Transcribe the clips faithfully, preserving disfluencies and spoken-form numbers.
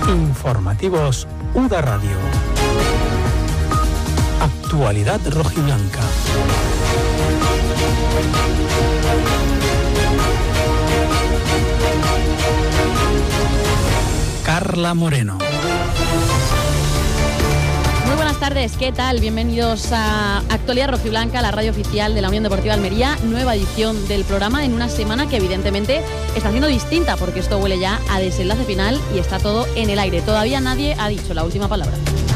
Informativos U D A Radio. Actualidad rojiblanca. Carla Moreno. Muy buenas tardes, ¿qué tal? Bienvenidos a Actualidad Rojiblanca, la radio oficial de la Unión Deportiva Almería. Nueva edición del programa en una semana que evidentemente está siendo distinta, porque esto huele ya a desenlace final y está todo en el aire. Todavía nadie ha dicho la última palabra.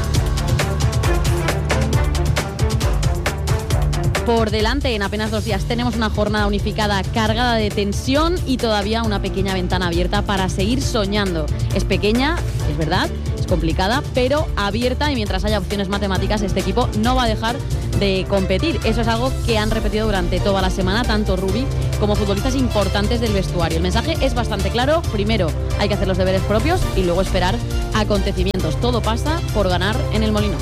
Por delante, en apenas dos días, tenemos una jornada unificada cargada de tensión y todavía una pequeña ventana abierta para seguir soñando. Es pequeña, es verdad, es complicada, pero abierta, y mientras haya opciones matemáticas, este equipo no va a dejar de competir. Eso es algo que han repetido durante toda la semana, tanto Rubi como futbolistas importantes del vestuario. El mensaje es bastante claro. Primero hay que hacer los deberes propios y luego esperar acontecimientos. Todo pasa por ganar en el Molinón.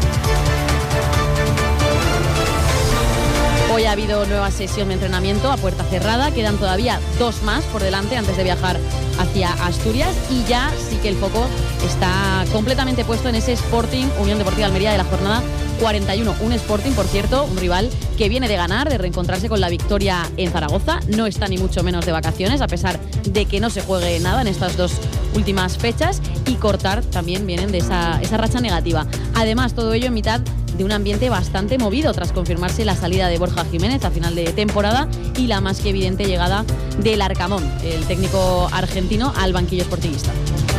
Hoy ha habido nueva sesión de entrenamiento a puerta cerrada. Quedan todavía dos más por delante antes de viajar hacia Asturias, y ya sí que el foco está completamente puesto en ese Sporting Unión Deportiva Almería de la jornada cuarenta y uno. Un Sporting, por cierto, un rival que viene de ganar, de reencontrarse con la victoria en Zaragoza. No está ni mucho menos de vacaciones, a pesar de que no se juegue nada en estas dos últimas fechas, y cortar también vienen de esa, esa racha negativa. Además, todo ello en mitad de un ambiente bastante movido tras confirmarse la salida de Borja Jiménez a final de temporada y la más que evidente llegada del Arcamón, el técnico argentino, al banquillo sportingista.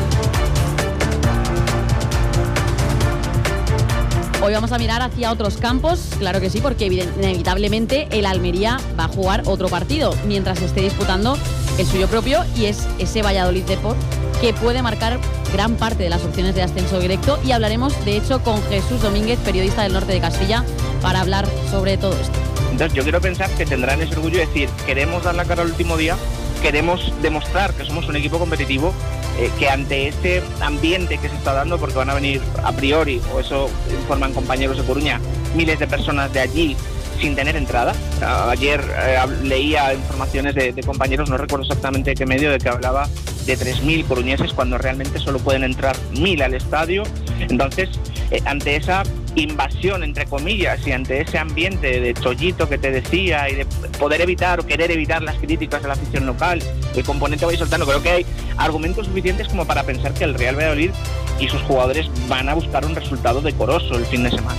Hoy vamos a mirar hacia otros campos, claro que sí, porque inevitablemente el Almería va a jugar otro partido mientras esté disputando el suyo propio, y es ese Valladolid Depor, que puede marcar gran parte de las opciones de ascenso directo, y hablaremos de hecho con Jesús Domínguez, periodista del norte de Castilla, para hablar sobre todo esto. Entonces yo quiero pensar que tendrán ese orgullo de decir: queremos dar la cara al último día, queremos demostrar que somos un equipo competitivo, eh, que ante este ambiente que se está dando, porque van a venir a priori, o eso informan compañeros de Coruña, miles de personas de allí sin tener entrada. Ayer eh, leía informaciones de, de compañeros, no recuerdo exactamente qué medio, de que hablaba de tres mil coruñeses cuando realmente solo pueden entrar mil al estadio. Entonces, eh, ante esa invasión, entre comillas, y ante ese ambiente de chollito que te decía, y de poder evitar o querer evitar las críticas de la afición local, el componente vallisoletano, creo que hay argumentos suficientes como para pensar que el Real Valladolid y sus jugadores van a buscar un resultado decoroso el fin de semana.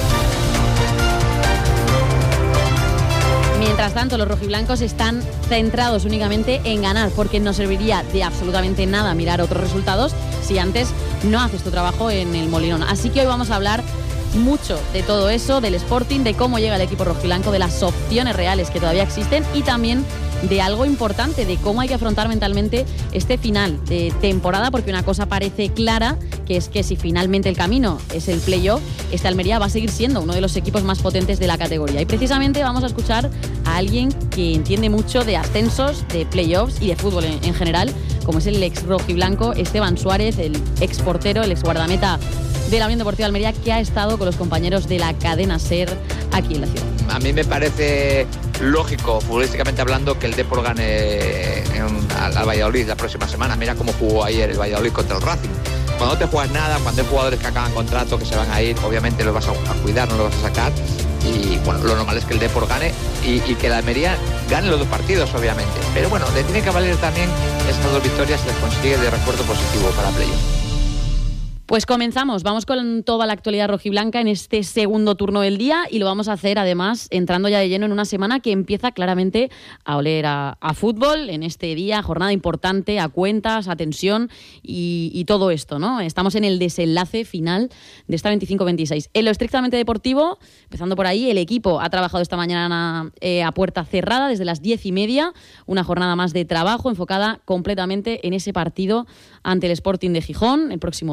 Mientras tanto, los rojiblancos están centrados únicamente en ganar, porque no serviría de absolutamente nada mirar otros resultados si antes no haces tu trabajo en el Molinón. Así que hoy vamos a hablar mucho de todo eso, del Sporting, de cómo llega el equipo rojiblanco, de las opciones reales que todavía existen, y también de algo importante, de cómo hay que afrontar mentalmente este final de temporada, porque una cosa parece clara, que es que si finalmente el camino es el play-off, este Almería va a seguir siendo uno de los equipos más potentes de la categoría. Y precisamente vamos a escuchar a alguien que entiende mucho de ascensos, de play-offs y de fútbol en, en general, como es el ex rojiblanco Esteban Suárez, el ex portero, el ex guardameta de la Unión Deportiva Almería, que ha estado con los compañeros de la cadena SER aquí en la ciudad. A mí me parece lógico, futbolísticamente hablando, que el Depor gane en, al, al Valladolid la próxima semana. Mira cómo jugó ayer el Valladolid contra el Racing. Cuando no te juegas nada, cuando hay jugadores que acaban contrato, que se van a ir, obviamente los vas a, a cuidar, no los vas a sacar. Y bueno, lo normal es que el Depor gane y, y que la Almería gane los dos partidos, obviamente. Pero bueno, le tiene que valer también estas dos victorias si las consigue de recuerdo positivo para playoff. Pues comenzamos, vamos con toda la actualidad rojiblanca en este segundo turno del día, y lo vamos a hacer además entrando ya de lleno en una semana que empieza claramente a oler a, a fútbol en este día, jornada importante, a cuentas, a tensión y, y todo esto, ¿no? Estamos en el desenlace final de esta veinticinco veintiséis. En lo estrictamente deportivo, empezando por ahí, el equipo ha trabajado esta mañana eh, a puerta cerrada desde las diez y media, una jornada más de trabajo enfocada completamente en ese partido ante el Sporting de Gijón el próximo domingo,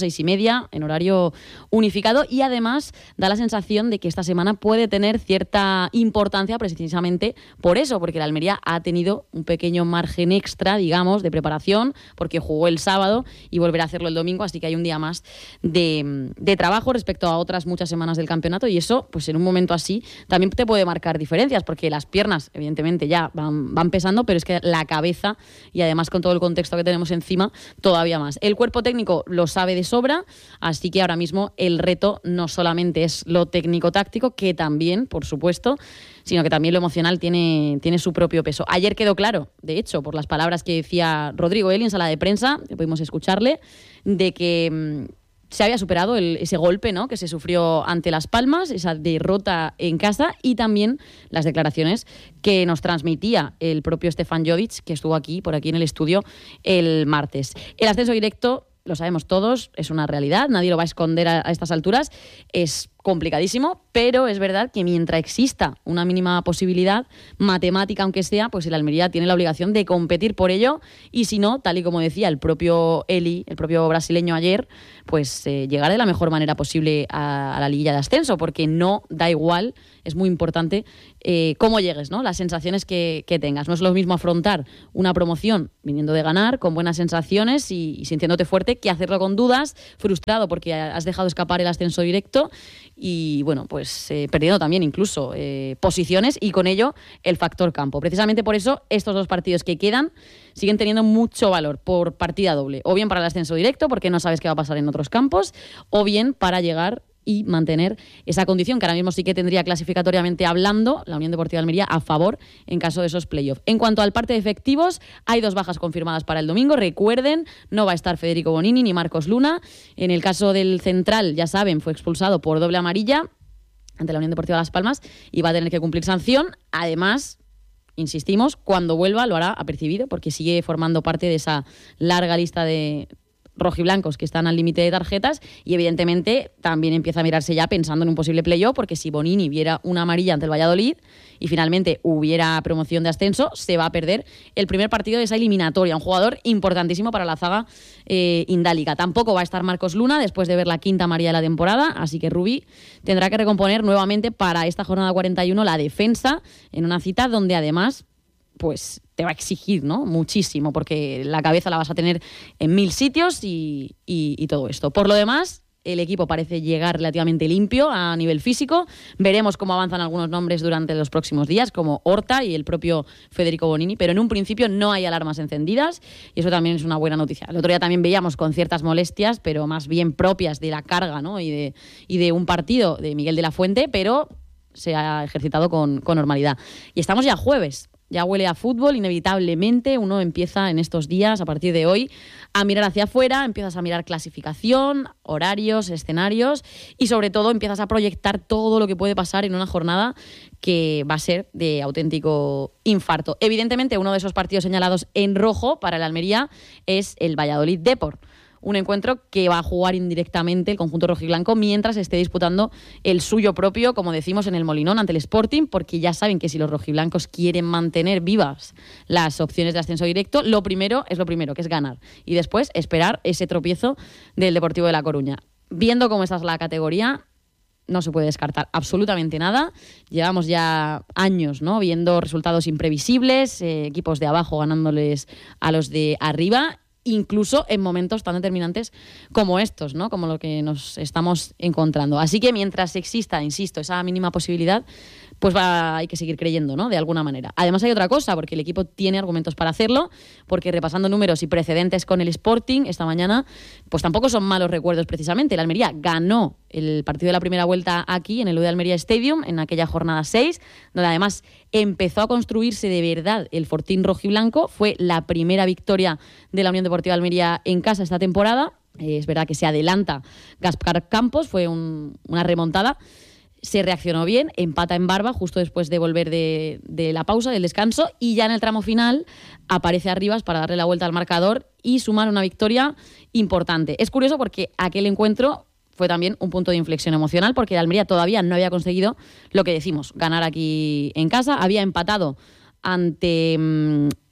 seis y media, en horario unificado, y además da la sensación de que esta semana puede tener cierta importancia precisamente por eso, porque la Almería ha tenido un pequeño margen extra, digamos, de preparación, porque jugó el sábado y volverá a hacerlo el domingo, así que hay un día más de, de trabajo respecto a otras muchas semanas del campeonato, y eso, pues en un momento así, también te puede marcar diferencias, porque las piernas, evidentemente, ya van, van pesando, pero es que la cabeza, y además con todo el contexto que tenemos encima, todavía más. El cuerpo técnico lo sabe de sobra, así que ahora mismo el reto no solamente es lo técnico-táctico, que también, por supuesto, sino que también lo emocional tiene, tiene su propio peso. Ayer quedó claro, de hecho, por las palabras que decía Rodrigo Eli en sala de prensa, que pudimos escucharle, de que mmm, se había superado el, ese golpe, ¿no?, que se sufrió ante Las Palmas, esa derrota en casa, y también las declaraciones que nos transmitía el propio Stefan Jovic, que estuvo aquí, por aquí en el estudio, el martes. El ascenso directo, lo sabemos todos, es una realidad, nadie lo va a esconder a, a estas alturas, es complicadísimo, pero es verdad que mientras exista una mínima posibilidad matemática, aunque sea, pues el Almería tiene la obligación de competir por ello, y si no, tal y como decía el propio Eli, el propio brasileño ayer, pues eh, llegar de la mejor manera posible a, a la liguilla de ascenso, porque no da igual, es muy importante eh, cómo llegues, ¿no?, las sensaciones que, que tengas. No es lo mismo afrontar una promoción viniendo de ganar, con buenas sensaciones y, y sintiéndote fuerte, que hacerlo con dudas, frustrado porque has dejado escapar el ascenso directo y, bueno, pues eh, perdiendo también incluso eh, posiciones, y con ello el factor campo. Precisamente por eso estos dos partidos que quedan siguen teniendo mucho valor por partida doble, o bien para el ascenso directo, porque no sabes qué va a pasar en otros campos, o bien para llegar y mantener esa condición que ahora mismo sí que tendría clasificatoriamente hablando la Unión Deportiva de Almería a favor en caso de esos playoffs. En cuanto al parte de efectivos, hay dos bajas confirmadas para el domingo. Recuerden, no va a estar Federico Bonini ni Marcos Luna. En el caso del central, ya saben, fue expulsado por doble amarilla ante la Unión Deportiva de Las Palmas y va a tener que cumplir sanción. Además, insistimos, cuando vuelva lo hará apercibido, porque sigue formando parte de esa larga lista de rojiblancos que están al límite de tarjetas, y evidentemente también empieza a mirarse ya pensando en un posible playoff, porque si Bonini viera una amarilla ante el Valladolid y finalmente hubiera promoción de ascenso, se va a perder el primer partido de esa eliminatoria, un jugador importantísimo para la zaga eh, indálica. Tampoco va a estar Marcos Luna después de ver la quinta amarilla de la temporada, así que Rubí tendrá que recomponer nuevamente para esta jornada cuarenta y uno la defensa, en una cita donde además pues te va a exigir, ¿no?, muchísimo, porque la cabeza la vas a tener en mil sitios y, y, y todo esto. Por lo demás, el equipo parece llegar relativamente limpio a nivel físico. Veremos cómo avanzan algunos nombres durante los próximos días, como Horta y el propio Federico Bonini, pero en un principio no hay alarmas encendidas, y eso también es una buena noticia. El otro día también veíamos con ciertas molestias, pero más bien propias de la carga, ¿no?, y de, y de un partido de Miguel de la Fuente, pero se ha ejercitado con, con normalidad. Y estamos ya jueves. Ya huele a fútbol, inevitablemente. Uno empieza en estos días, a partir de hoy, a mirar hacia afuera, empiezas a mirar clasificación, horarios, escenarios, y sobre todo empiezas a proyectar todo lo que puede pasar en una jornada que va a ser de auténtico infarto. Evidentemente, uno de esos partidos señalados en rojo para el Almería es el Valladolid Depor. Un encuentro que va a jugar indirectamente el conjunto rojiblanco mientras esté disputando el suyo propio, como decimos, en el Molinón ante el Sporting, porque ya saben que si los rojiblancos quieren mantener vivas las opciones de ascenso directo, lo primero es lo primero, que es ganar, y después esperar ese tropiezo del Deportivo de La Coruña. Viendo cómo está la categoría, no se puede descartar absolutamente nada. Llevamos ya años, ¿no?, viendo resultados imprevisibles, eh, equipos de abajo ganándoles a los de arriba, incluso en momentos tan determinantes como estos, ¿no?, como lo que nos estamos encontrando. Así que mientras exista, insisto, esa mínima posibilidad, pues va, hay que seguir creyendo, ¿no?, de alguna manera. Además hay otra cosa, porque el equipo tiene argumentos para hacerlo, porque repasando números y precedentes con el Sporting esta mañana, pues tampoco son malos recuerdos precisamente. El Almería ganó el partido de la primera vuelta aquí, en el U de Almería Stadium, en aquella jornada seis, donde además empezó a construirse de verdad el fortín rojiblanco. Fue la primera victoria de la Unión Deportiva de Almería en casa esta temporada. Eh, es verdad que se adelanta Gaspar Campos, fue un, una remontada. Se reaccionó bien, empata en Barba justo después de volver de, de la pausa, del descanso, y ya en el tramo final aparece Arribas para darle la vuelta al marcador y sumar una victoria importante. Es curioso porque aquel encuentro fue también un punto de inflexión emocional, porque el Almería todavía no había conseguido lo que decimos, ganar aquí en casa. Había empatado ante mmm,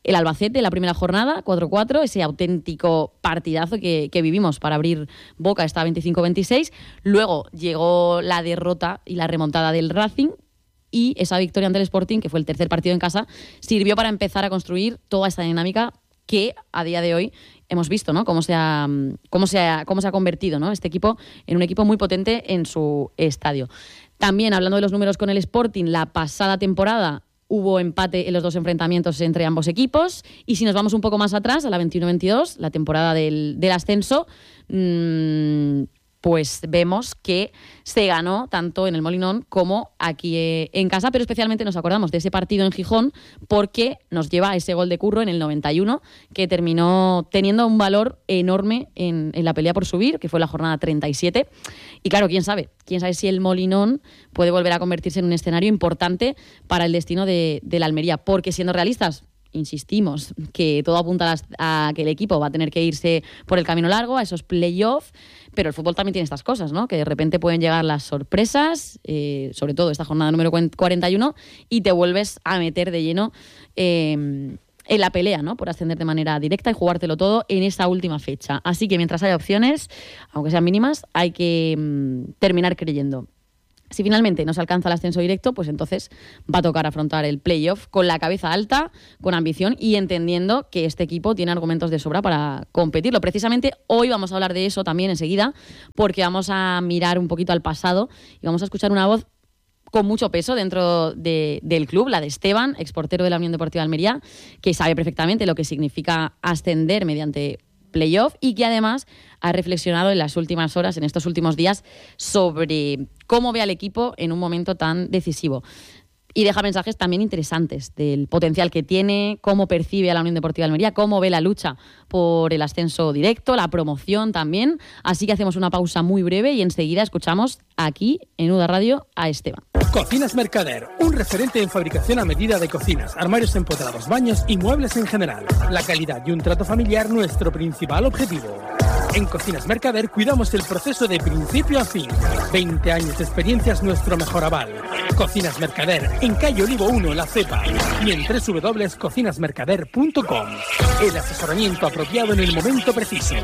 el Albacete, la primera jornada, cuatro cuatro, ese auténtico partidazo que, que vivimos para abrir boca, esta veinticinco veintiséis. Luego llegó la derrota y la remontada del Racing, y esa victoria ante el Sporting, que fue el tercer partido en casa, sirvió para empezar a construir toda esta dinámica que a día de hoy hemos visto, ¿no? Cómo se ha, cómo se ha, cómo se ha convertido, ¿no?, este equipo en un equipo muy potente en su estadio. También, hablando de los números con el Sporting, la pasada temporada hubo empate en los dos enfrentamientos entre ambos equipos, y si nos vamos un poco más atrás, a la veintiuno veintidós, la temporada del, del ascenso, mmm, pues vemos que se ganó tanto en el Molinón como aquí eh, en casa, pero especialmente nos acordamos de ese partido en Gijón porque nos lleva a ese gol de Curro en el noventa y uno, que terminó teniendo un valor enorme en, en la pelea por subir, que fue la jornada treinta y siete. Y claro, quién sabe, quién sabe si el Molinón puede volver a convertirse en un escenario importante para el destino de, de la Almería, porque siendo realistas, insistimos, que todo apunta a, las, a que el equipo va a tener que irse por el camino largo, a esos play-off, pero el fútbol también tiene estas cosas, ¿no? Que de repente pueden llegar las sorpresas, eh, sobre todo esta jornada número cuarenta y uno, y te vuelves a meter de lleno eh, en la pelea, ¿no?, por ascender de manera directa y jugártelo todo en esa última fecha. Así que mientras haya opciones, aunque sean mínimas, hay que mm, terminar creyendo. Si finalmente no se alcanza el ascenso directo, pues entonces va a tocar afrontar el playoff con la cabeza alta, con ambición y entendiendo que este equipo tiene argumentos de sobra para competirlo. Precisamente hoy vamos a hablar de eso también enseguida, porque vamos a mirar un poquito al pasado y vamos a escuchar una voz con mucho peso dentro de, del club, la de Esteban, exportero de la Unión Deportiva de Almería, que sabe perfectamente lo que significa ascender mediante playoff y que además ha reflexionado en las últimas horas, en estos últimos días, sobre cómo ve al equipo en un momento tan decisivo. Y deja mensajes también interesantes del potencial que tiene, cómo percibe a la Unión Deportiva de Almería, cómo ve la lucha por el ascenso directo, la promoción también. Así que hacemos una pausa muy breve y enseguida escuchamos aquí en U D A Radio a Esteban. Cocinas Mercader, un referente en fabricación a medida de cocinas, armarios empotrados, baños y muebles en general. La calidad y un trato familiar, nuestro principal objetivo. En Cocinas Mercader cuidamos el proceso de principio a fin. veinte años de experiencia es nuestro mejor aval. Cocinas Mercader, en calle Olivo uno, La Cepa, y en doble u doble u doble u punto cocinas mercader punto com. El asesoramiento apropiado en el momento preciso.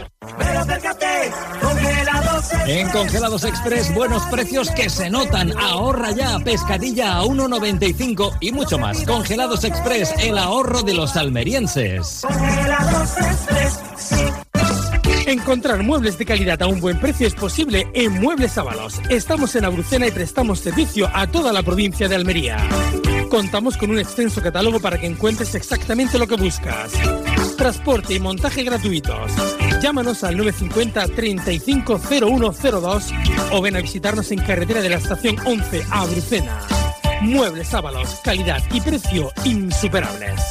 En Congelados Express, buenos precios que se notan. Ahorra ya, pescadilla a uno noventa y cinco y mucho más. Congelados Express, el ahorro de los almerienses. Congelados Express, sí. Encontrar muebles de calidad a un buen precio es posible en Muebles Ábalos. Estamos en Abrucena y prestamos servicio a toda la provincia de Almería. Contamos con un extenso catálogo para que encuentres exactamente lo que buscas. Transporte y montaje gratuitos. Llámanos al nueve cinco cero, treinta y cinco, cero uno cero dos o ven a visitarnos en carretera de la estación once a Abrucena. Muebles Ábalos, calidad y precio insuperables.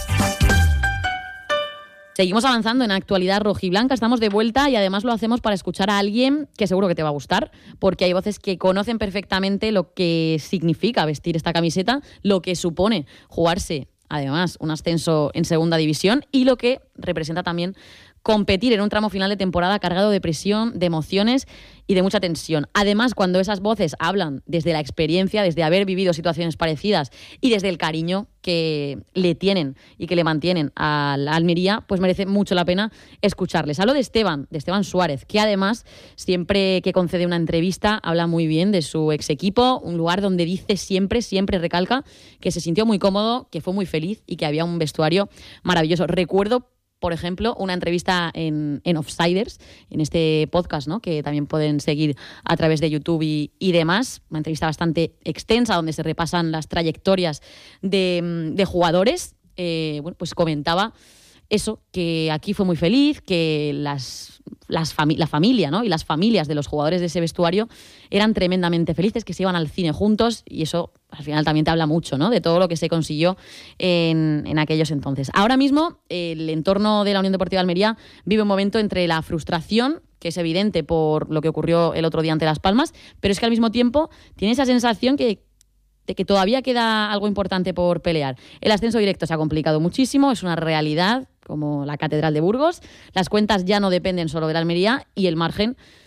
Seguimos avanzando en actualidad rojiblanca, estamos de vuelta y además lo hacemos para escuchar a alguien que seguro que te va a gustar, porque hay voces que conocen perfectamente lo que significa vestir esta camiseta, lo que supone jugarse, además, un ascenso en segunda división y lo que representa también competir en un tramo final de temporada cargado de presión, de emociones y de mucha tensión. Además, cuando esas voces hablan desde la experiencia, desde haber vivido situaciones parecidas y desde el cariño que le tienen y que le mantienen a la Almería, pues merece mucho la pena escucharles. Hablo de Esteban, de Esteban Suárez, que además, siempre que concede una entrevista, habla muy bien de su ex equipo, un lugar donde dice siempre, siempre recalca que se sintió muy cómodo, que fue muy feliz y que había un vestuario maravilloso. Recuerdo, por ejemplo, una entrevista en, en Offsiders, en este podcast, ¿no?, que también pueden seguir a través de YouTube y, y demás. Una entrevista bastante extensa donde se repasan las trayectorias de, de jugadores. Eh, bueno, pues comentaba eso, que aquí fue muy feliz, que las, las fami- la familia, ¿no?, y las familias de los jugadores de ese vestuario eran tremendamente felices, que se iban al cine juntos y eso al final también te habla mucho, ¿no?, de todo lo que se consiguió en, en aquellos entonces. Ahora mismo el entorno de la Unión Deportiva de Almería vive un momento entre la frustración, que es evidente por lo que ocurrió el otro día ante Las Palmas, pero es que al mismo tiempo tiene esa sensación que de que todavía queda algo importante por pelear. El ascenso directo se ha complicado muchísimo, es una realidad como la Catedral de Burgos. Las cuentas ya no dependen solo de la Almería y el margen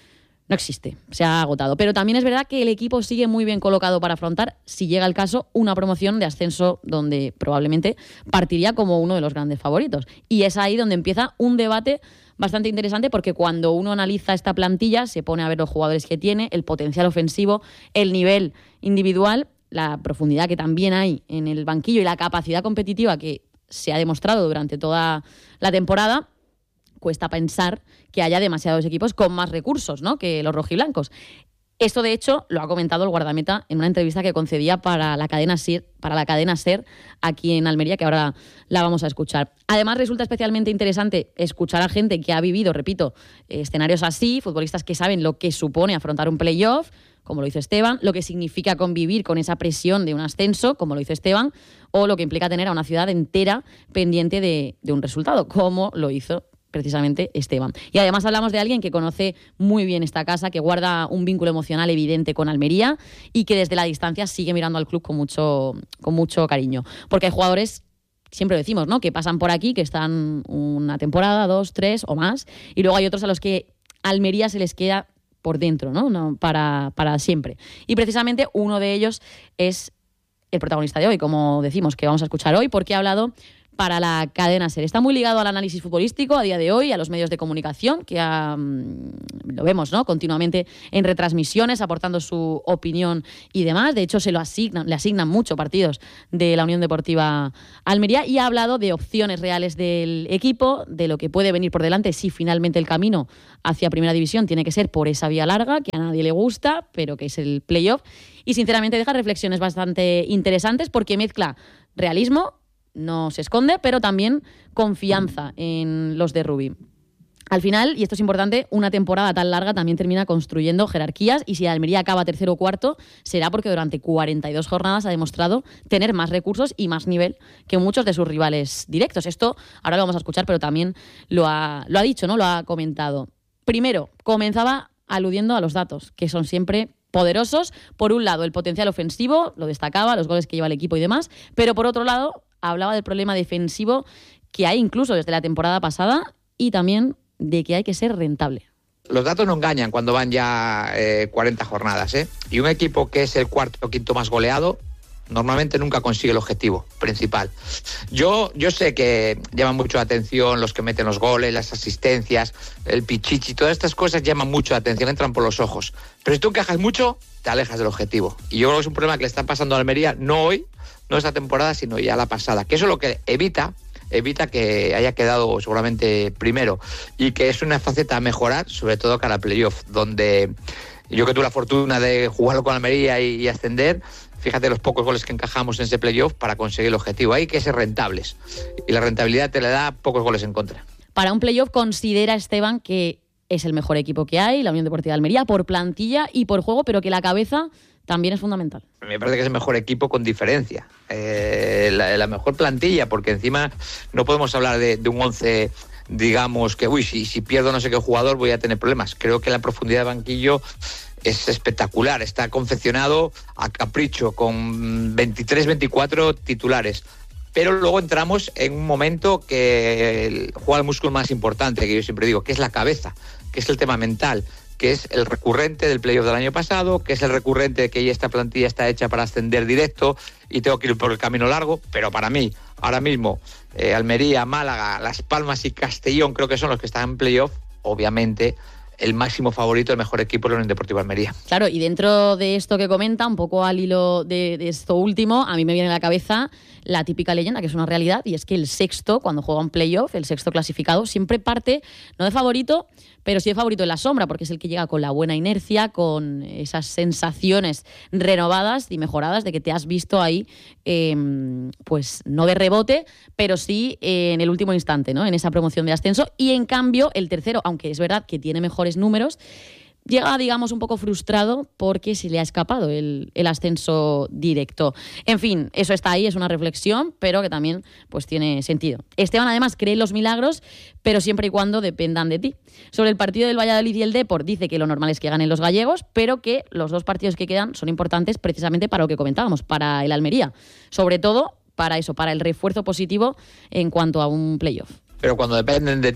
no existe, se ha agotado. Pero también es verdad que el equipo sigue muy bien colocado para afrontar, si llega el caso, una promoción de ascenso donde probablemente partiría como uno de los grandes favoritos. Y es ahí donde empieza un debate bastante interesante, porque cuando uno analiza esta plantilla se pone a ver los jugadores que tiene, el potencial ofensivo, el nivel individual, la profundidad que también hay en el banquillo y la capacidad competitiva que se ha demostrado durante toda la temporada. Cuesta pensar que haya demasiados equipos con más recursos, ¿no?, que los rojiblancos. Esto, de hecho, lo ha comentado el guardameta en una entrevista que concedía para la cadena SER, para la cadena SER aquí en Almería, que ahora la vamos a escuchar. Además, resulta especialmente interesante escuchar a gente que ha vivido, repito, escenarios así, futbolistas que saben lo que supone afrontar un playoff, como lo hizo Esteban, lo que significa convivir con esa presión de un ascenso, como lo hizo Esteban, o lo que implica tener a una ciudad entera pendiente de, de un resultado, como lo hizo precisamente Esteban. Y además hablamos de alguien que conoce muy bien esta casa, que guarda un vínculo emocional evidente con Almería y que desde la distancia sigue mirando al club con mucho, con mucho cariño. Porque hay jugadores, siempre decimos, ¿no?, que pasan por aquí, que están una temporada, dos, tres o más, y luego hay otros a los que Almería se les queda por dentro, ¿no?, no para, para siempre. Y precisamente uno de ellos es el protagonista de hoy, como decimos, que vamos a escuchar hoy, porque ha hablado para la cadena SER. Está muy ligado al análisis futbolístico a día de hoy, a los medios de comunicación, que um, lo vemos, ¿no?, continuamente en retransmisiones, aportando su opinión y demás. De hecho, se lo asignan, le asignan mucho partidos de la Unión Deportiva Almería, y ha hablado de opciones reales del equipo, de lo que puede venir por delante si finalmente el camino hacia Primera División tiene que ser por esa vía larga, que a nadie le gusta, pero que es el playoff. Y sinceramente deja reflexiones bastante interesantes, porque mezcla realismo, no se esconde, pero también confianza en los de Rubí. Al final, y esto es importante, una temporada tan larga también termina construyendo jerarquías, y si Almería acaba tercero o cuarto, será porque durante cuarenta y dos jornadas ha demostrado tener más recursos y más nivel que muchos de sus rivales directos. Esto ahora lo vamos a escuchar, pero también lo ha, lo ha dicho, ¿no?, lo ha comentado. Primero, comenzaba aludiendo a los datos, que son siempre poderosos. Por un lado, el potencial ofensivo, lo destacaba, los goles que lleva el equipo y demás, pero por otro lado, hablaba del problema defensivo que hay incluso desde la temporada pasada, y también de que hay que ser rentable. Los datos no engañan cuando van ya eh, cuarenta jornadas, ¿eh? Y un equipo que es el cuarto o quinto más goleado normalmente nunca consigue el objetivo principal. Yo, yo sé que llaman mucho la atención los que meten los goles, las asistencias, el pichichi, todas estas cosas llaman mucho la atención, entran por los ojos. Pero si tú encajas mucho, te alejas del objetivo. Y yo creo que es un problema que le está pasando a Almería, no hoy, no esta temporada, sino ya la pasada. Que eso es lo que evita, evita que haya quedado seguramente primero. Y que es una faceta a mejorar, sobre todo cara al playoff, donde yo que tuve la fortuna de jugarlo con Almería y, y ascender. Fíjate los pocos goles que encajamos en ese playoff para conseguir el objetivo. Hay que ser rentables. Y la rentabilidad te le da pocos goles en contra. Para un playoff, considera Esteban que es el mejor equipo que hay, la Unión Deportiva de Almería, por plantilla y por juego, pero que la cabeza también es fundamental. Me parece que es el mejor equipo con diferencia. Eh, la, la mejor plantilla, porque encima no podemos hablar de, de un once, digamos, que uy, si, si pierdo no sé qué jugador voy a tener problemas. Creo que la profundidad de banquillo es espectacular, está confeccionado a capricho con veintitrés, veinticuatro titulares. Pero luego entramos en un momento que juega el músculo más importante, que yo siempre digo, que es la cabeza, que es el tema mental, que es el recurrente del playoff del año pasado, que es el recurrente de que esta plantilla está hecha para ascender directo y tengo que ir por el camino largo. Pero para mí, ahora mismo, eh, Almería, Málaga, Las Palmas y Castellón creo que son los que están en playoff. Obviamente, el máximo favorito, el mejor equipo de la Unión Deportiva Almería. Claro, y dentro de esto que comenta, un poco al hilo de, de esto último, a mí me viene a la cabeza la típica leyenda, que es una realidad, y es que el sexto, cuando juega un playoff, el sexto clasificado, siempre parte, no de favorito, pero sí de favorito en la sombra, porque es el que llega con la buena inercia, con esas sensaciones renovadas y mejoradas de que te has visto ahí, eh, pues no de rebote, pero sí eh, en el último instante, ¿no?, en esa promoción de ascenso. Y en cambio, el tercero, aunque es verdad que tiene mejores números, llega, digamos, un poco frustrado porque se le ha escapado el, el ascenso directo. En fin, eso está ahí, es una reflexión, pero que también pues tiene sentido. Esteban, además, cree en los milagros, pero siempre y cuando dependan de ti. Sobre el partido del Valladolid y el Depor, dice que lo normal es que ganen los gallegos, pero que los dos partidos que quedan son importantes precisamente para lo que comentábamos, para el Almería. Sobre todo para eso, para el refuerzo positivo en cuanto a un playoff. Pero cuando dependen de ti.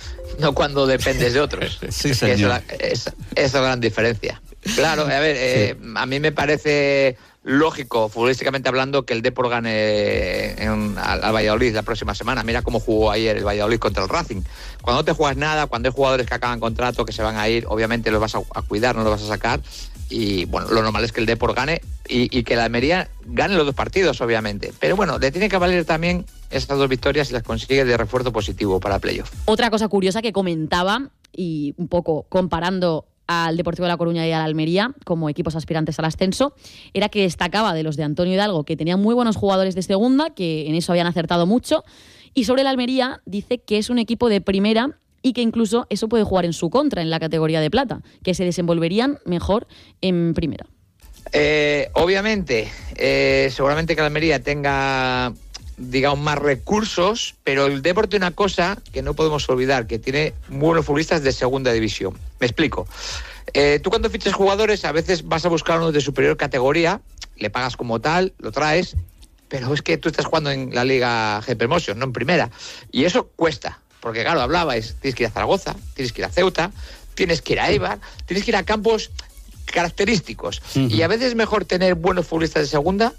no cuando dependes de otros. Sí, señor. Esa es, es, es la gran diferencia. Claro, a ver, eh, sí. a mí me parece lógico, futbolísticamente hablando, que el Depor gane en, al, al Valladolid la próxima semana. Mira cómo jugó ayer el Valladolid contra el Racing. Cuando no te juegas nada, cuando hay jugadores que acaban contrato, que se van a ir, obviamente los vas a, a cuidar, no los vas a sacar. Y bueno, lo normal es que el Depor gane y, y que la Almería gane los dos partidos, obviamente. Pero bueno, le tiene que valer también estas dos victorias si las consigue de refuerzo positivo para playoff. Otra cosa curiosa que comentaba, y un poco comparando al Deportivo de La Coruña y a la Almería como equipos aspirantes al ascenso, era que destacaba de los de Antonio Hidalgo que tenían muy buenos jugadores de segunda, que en eso habían acertado mucho, y sobre la Almería dice que es un equipo de primera y que incluso eso puede jugar en su contra en la categoría de plata, que se desenvolverían mejor en primera. Eh, obviamente, eh, seguramente que la Almería tenga, digamos, más recursos, pero el Depor tiene una cosa que no podemos olvidar, que tiene muy buenos futbolistas de segunda división. Me explico. Eh, tú cuando fichas jugadores a veces vas a buscar uno de superior categoría, le pagas como tal, lo traes, pero es que tú estás jugando en la Liga G P Motion, no en primera, y eso cuesta, porque claro, hablabais, tienes que ir a Zaragoza, tienes que ir a Ceuta, tienes que ir a Eibar, tienes que ir a campos característicos, uh-huh. y a veces es mejor tener buenos futbolistas de segunda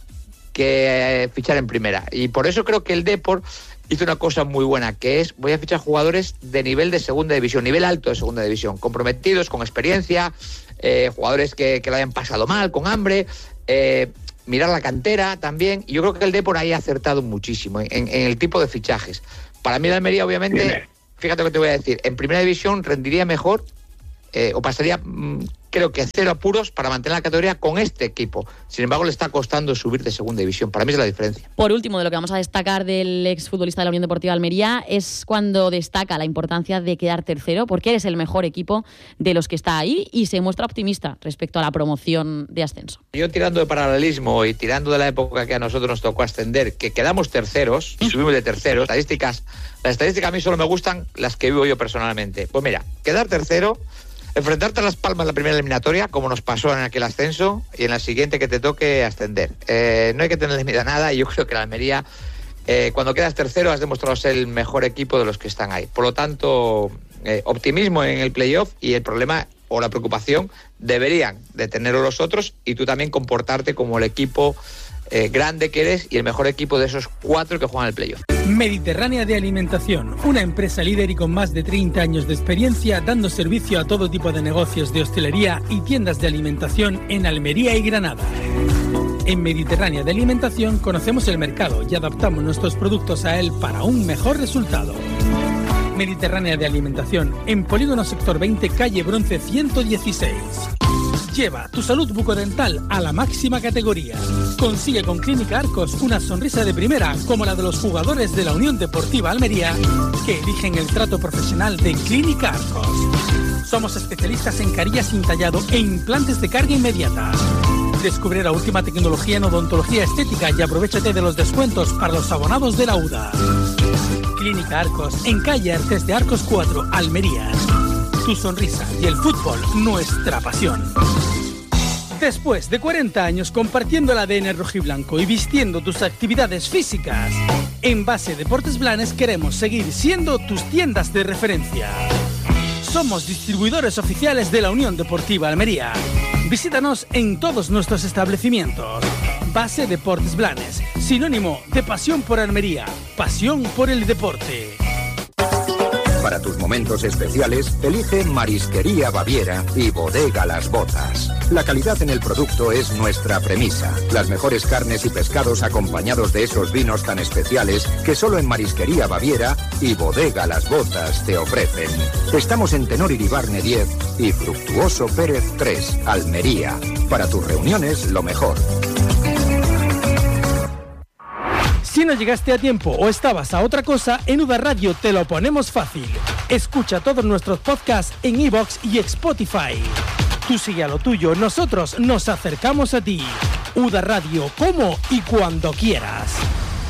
que fichar en primera, y por eso creo que el Depor hizo una cosa muy buena, que es, voy a fichar jugadores de nivel de segunda división, nivel alto de segunda división, comprometidos, con experiencia, eh, jugadores que, que lo hayan pasado mal, con hambre, eh, mirar la cantera también, y yo creo que el Depor ahí ha acertado muchísimo en, en, en el tipo de fichajes. Para mí la Almería, obviamente, Bien. fíjate lo que te voy a decir, en primera división rendiría mejor, eh, o pasaría, mmm, creo que cero apuros para mantener la categoría con este equipo. Sin embargo, le está costando subir de segunda división. Para mí es la diferencia. Por último, de lo que vamos a destacar del exfutbolista de la Unión Deportiva Almería es cuando destaca la importancia de quedar tercero, porque eres el mejor equipo de los que está ahí y se muestra optimista respecto a la promoción de ascenso. Yo tirando de paralelismo y tirando de la época que a nosotros nos tocó ascender, que quedamos terceros y subimos de terceros, estadísticas, las estadísticas a mí solo me gustan las que vivo yo personalmente. Pues mira, quedar tercero, enfrentarte a Las Palmas en la primera eliminatoria, como nos pasó en aquel ascenso, y en la siguiente que te toque ascender. Eh, no hay que tenerle miedo a nada, y yo creo que la Almería, eh, cuando quedas tercero, has demostrado ser el mejor equipo de los que están ahí. Por lo tanto, eh, optimismo en el playoff, y el problema o la preocupación deberían de tenerlo los otros, y tú también comportarte como el equipo eh, grande que eres y el mejor equipo de esos cuatro que juegan el playoff. Mediterránea de Alimentación, una empresa líder y con más de treinta años de experiencia dando servicio a todo tipo de negocios de hostelería y tiendas de alimentación en Almería y Granada. En Mediterránea de Alimentación conocemos el mercado y adaptamos nuestros productos a él para un mejor resultado. Mediterránea de Alimentación, en Polígono Sector veinte, calle Bronce ciento dieciséis. Lleva tu salud bucodental a la máxima categoría. Consigue con Clínica Arcos una sonrisa de primera como la de los jugadores de la Unión Deportiva Almería que eligen el trato profesional de Clínica Arcos. Somos especialistas en carillas sin tallado e implantes de carga inmediata. Descubre la última tecnología en odontología estética y aprovéchate de los descuentos para los abonados de la U D A. Clínica Arcos, en calle Artes de Arcos cuatro, Almería. Tu sonrisa y el fútbol, nuestra pasión. Después de cuarenta años compartiendo el A D N rojiblanco y vistiendo tus actividades físicas, en Base Deportes Blanes queremos seguir siendo tus tiendas de referencia. Somos distribuidores oficiales de la Unión Deportiva Almería. Visítanos en todos nuestros establecimientos. Base Deportes Blanes, sinónimo de pasión por Almería, pasión por el deporte. Para tus momentos especiales, elige Marisquería Baviera y Bodega Las Botas. La calidad en el producto es nuestra premisa. Las mejores carnes y pescados acompañados de esos vinos tan especiales que solo en Marisquería Baviera y Bodega Las Botas te ofrecen. Estamos en Tenor Iribarne diez y Fructuoso Pérez tres, Almería. Para tus reuniones, lo mejor. Si no llegaste a tiempo o estabas a otra cosa, en U D A Radio te lo ponemos fácil. Escucha todos nuestros podcasts en iVoox y Spotify. Tú sigue a lo tuyo, nosotros nos acercamos a ti. U D A Radio, como y cuando quieras.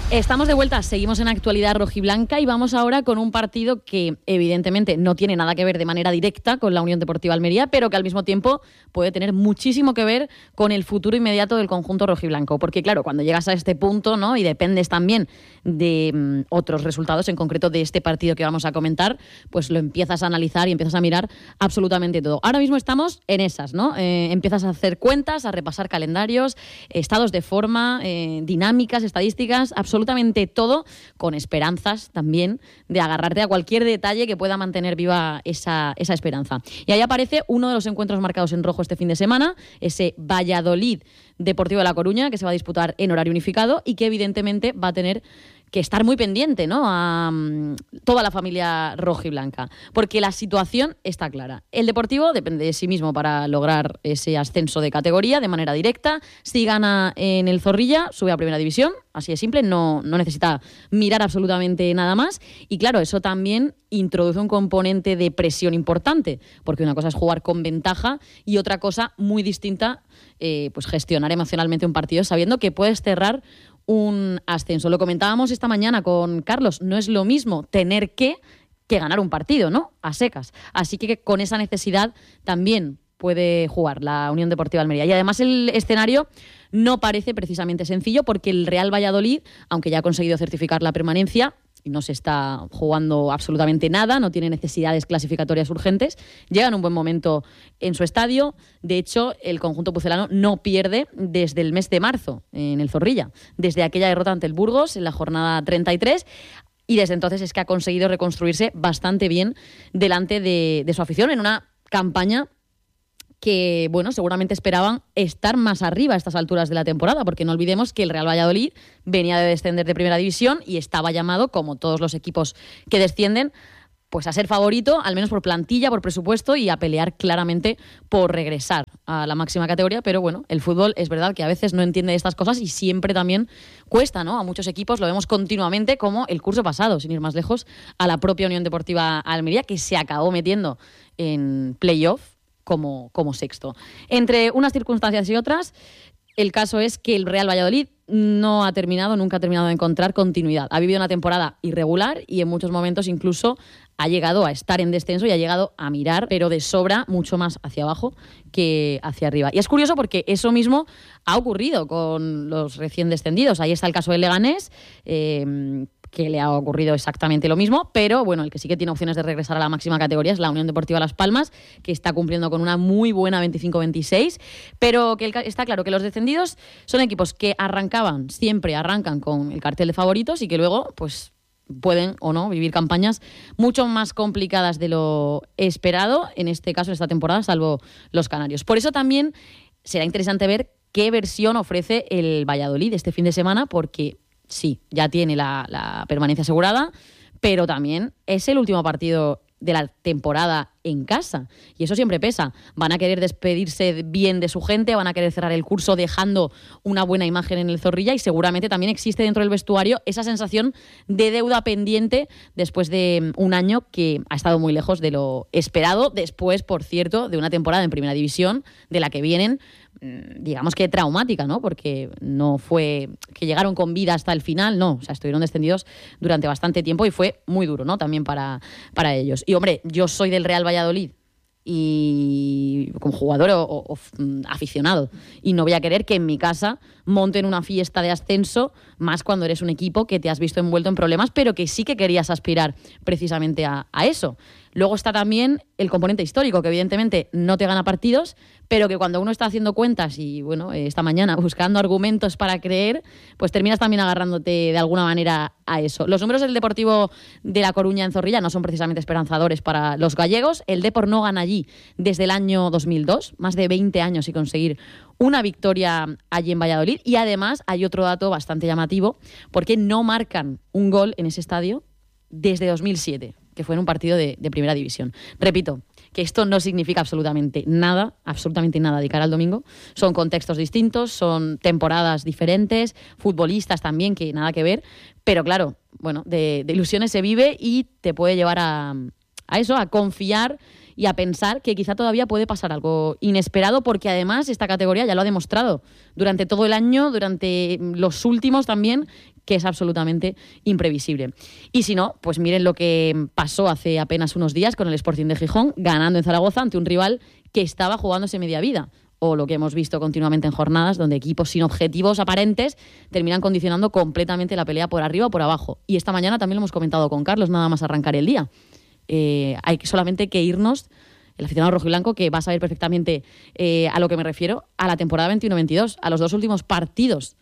Estamos de vuelta, seguimos en Actualidad Rojiblanca y vamos ahora con un partido que evidentemente no tiene nada que ver de manera directa con la Unión Deportiva Almería, pero que al mismo tiempo puede tener muchísimo que ver con el futuro inmediato del conjunto rojiblanco. Porque claro, cuando llegas a este punto, ¿no?, y dependes también de mm, otros resultados, en concreto de este partido que vamos a comentar, pues lo empiezas a analizar y empiezas a mirar absolutamente todo. Ahora mismo estamos en esas, ¿no? Eh, empiezas a hacer cuentas, a repasar calendarios, estados de forma, eh, dinámicas, estadísticas, absolutamente absolutamente todo, con esperanzas también de agarrarte a cualquier detalle que pueda mantener viva esa, esa esperanza. Y ahí aparece uno de los encuentros marcados en rojo este fin de semana, ese Valladolid Deportivo de La Coruña, que se va a disputar en horario unificado y que evidentemente va a tener que estar muy pendiente, ¿no?, a um, toda la familia rojiblanca, porque la situación está clara. El Deportivo depende de sí mismo para lograr ese ascenso de categoría de manera directa. Si gana en el Zorrilla, sube a Primera División, así de simple, no, no necesita mirar absolutamente nada más. Y claro, eso también introduce un componente de presión importante, porque una cosa es jugar con ventaja y otra cosa muy distinta, eh, pues gestionar emocionalmente un partido sabiendo que puedes cerrar un ascenso. Lo comentábamos esta mañana con Carlos, no es lo mismo tener que que ganar un partido, ¿no?, a secas. Así que con esa necesidad también puede jugar la Unión Deportiva Almería. Y además el escenario no parece precisamente sencillo, porque el Real Valladolid, aunque ya ha conseguido certificar la permanencia y no se está jugando absolutamente nada, no tiene necesidades clasificatorias urgentes, llega en un buen momento en su estadio. De hecho, el conjunto pucelano no pierde desde el mes de marzo en el Zorrilla, desde aquella derrota ante el Burgos en la jornada treinta y tres, y desde entonces es que ha conseguido reconstruirse bastante bien delante de, de su afición en una campaña que, bueno, seguramente esperaban estar más arriba a estas alturas de la temporada, porque no olvidemos que el Real Valladolid venía de descender de Primera División y estaba llamado, como todos los equipos que descienden, pues a ser favorito, al menos por plantilla, por presupuesto, y a pelear claramente por regresar a la máxima categoría. Pero bueno, el fútbol es verdad que a veces no entiende estas cosas y siempre también cuesta, ¿no?, a muchos equipos. Lo vemos continuamente, como el curso pasado, sin ir más lejos, a la propia Unión Deportiva Almería, que se acabó metiendo en playoff como, como sexto. Entre unas circunstancias y otras, el caso es que el Real Valladolid no ha terminado, nunca ha terminado de encontrar continuidad. Ha vivido una temporada irregular y en muchos momentos incluso ha llegado a estar en descenso y ha llegado a mirar, pero de sobra, mucho más hacia abajo que hacia arriba. Y es curioso porque eso mismo ha ocurrido con los recién descendidos. Ahí está el caso del Leganés, eh, que le ha ocurrido exactamente lo mismo, pero bueno, el que sí que tiene opciones de regresar a la máxima categoría es la Unión Deportiva Las Palmas, que está cumpliendo con una muy buena veinticinco veintiséis, pero que el, está claro que los descendidos son equipos que arrancaban, siempre arrancan con el cartel de favoritos y que luego, pues, pueden o no vivir campañas mucho más complicadas de lo esperado, en este caso, en esta temporada, salvo los canarios. Por eso también será interesante ver qué versión ofrece el Valladolid este fin de semana, porque sí, ya tiene la, la permanencia asegurada, pero también es el último partido de la temporada en casa, y eso siempre pesa. Van a querer despedirse bien de su gente, van a querer cerrar el curso dejando una buena imagen en el Zorrilla, y seguramente también existe dentro del vestuario esa sensación de deuda pendiente después de un año que ha estado muy lejos de lo esperado, después, por cierto, de una temporada en Primera División de la que vienen, digamos que traumática, ¿no? Porque no fue que llegaron con vida hasta el final, no, o sea, estuvieron descendidos durante bastante tiempo y fue muy duro, ¿no?, también para, para ellos. Y hombre, yo soy del Real Valladolid y como jugador o, o, o aficionado, y no voy a querer que en mi casa monten una fiesta de ascenso, más cuando eres un equipo que te has visto envuelto en problemas, pero que sí que querías aspirar precisamente a, a eso. Luego está también el componente histórico, que evidentemente no te gana partidos, pero que cuando uno está haciendo cuentas y, bueno, esta mañana buscando argumentos para creer, pues terminas también agarrándote de alguna manera a eso. Los números del Deportivo de La Coruña en Zorrilla no son precisamente esperanzadores para los gallegos. El Depor no gana allí desde el año dos mil dos, más de veinte años y conseguir una victoria allí en Valladolid. Y además hay otro dato bastante llamativo, porque no marcan un gol en ese estadio desde dos mil siete, que fue en un partido de, de Primera División. Repito, que esto no significa absolutamente nada, absolutamente nada de cara al domingo. Son contextos distintos, son temporadas diferentes, futbolistas también, que nada que ver. Pero claro, bueno, de, de ilusiones se vive y te puede llevar a, a eso, a confiar y a pensar que quizá todavía puede pasar algo inesperado, porque además esta categoría ya lo ha demostrado durante todo el año, durante los últimos también, que es absolutamente imprevisible. Y si no, pues miren lo que pasó hace apenas unos días con el Sporting de Gijón, ganando en Zaragoza ante un rival que estaba jugándose media vida. O lo que hemos visto continuamente en jornadas, donde equipos sin objetivos aparentes terminan condicionando completamente la pelea por arriba o por abajo. Y esta mañana también lo hemos comentado con Carlos, nada más arrancar el día. Eh, hay solamente que irnos, el aficionado rojiblanco, que va a saber perfectamente eh, a lo que me refiero, a la temporada veintiuno veintidós, a los dos últimos partidos.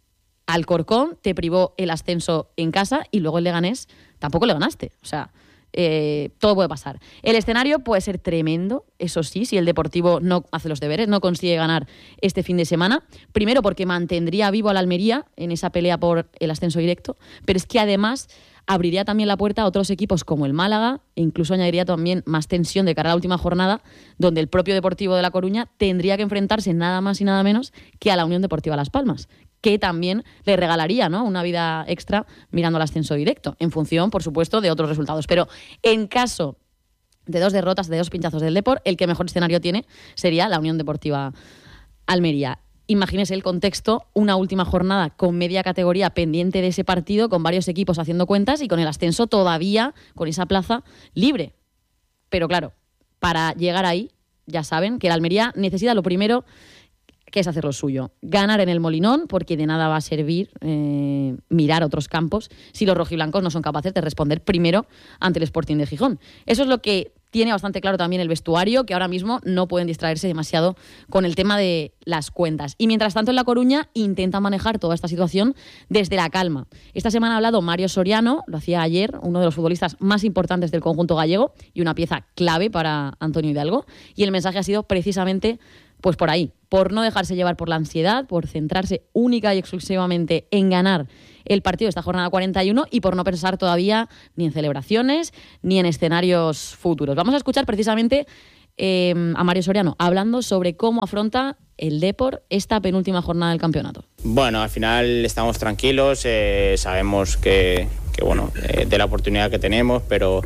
Alcorcón te privó el ascenso en casa y luego el Leganés tampoco le ganaste. O sea, eh, todo puede pasar. El escenario puede ser tremendo, eso sí, si el Deportivo no hace los deberes, no consigue ganar este fin de semana. Primero porque mantendría vivo al Almería en esa pelea por el ascenso directo, pero es que además abriría también la puerta a otros equipos como el Málaga e incluso añadiría también más tensión de cara a la última jornada, donde el propio Deportivo de La Coruña tendría que enfrentarse nada más y nada menos que a la Unión Deportiva Las Palmas, que también le regalaría, ¿no?, una vida extra mirando al ascenso directo, en función, por supuesto, de otros resultados. Pero en caso de dos derrotas, de dos pinchazos del Depor, el que mejor escenario tiene sería la Unión Deportiva Almería. Imagínese el contexto, una última jornada con media categoría pendiente de ese partido, con varios equipos haciendo cuentas y con el ascenso todavía con esa plaza libre. Pero claro, para llegar ahí, ya saben que la Almería necesita lo primero, que es hacer lo suyo. Ganar en el Molinón, porque de nada va a servir eh, mirar otros campos si los rojiblancos no son capaces de responder primero ante el Sporting de Gijón. Eso es lo que tiene bastante claro también el vestuario, que ahora mismo no pueden distraerse demasiado con el tema de las cuentas. Y mientras tanto en La Coruña intentan manejar toda esta situación desde la calma. Esta semana ha hablado Mario Soriano, lo hacía ayer, uno de los futbolistas más importantes del conjunto gallego y una pieza clave para Antonio Hidalgo. Y el mensaje ha sido precisamente pues por ahí, por no dejarse llevar por la ansiedad, por centrarse única y exclusivamente en ganar el partido de esta jornada cuarenta y uno y por no pensar todavía ni en celebraciones ni en escenarios futuros. Vamos a escuchar precisamente eh, a Mario Soriano hablando sobre cómo afronta el Depor esta penúltima jornada del campeonato. Bueno, al final estamos tranquilos, eh, sabemos que, que bueno, eh, de la oportunidad que tenemos, pero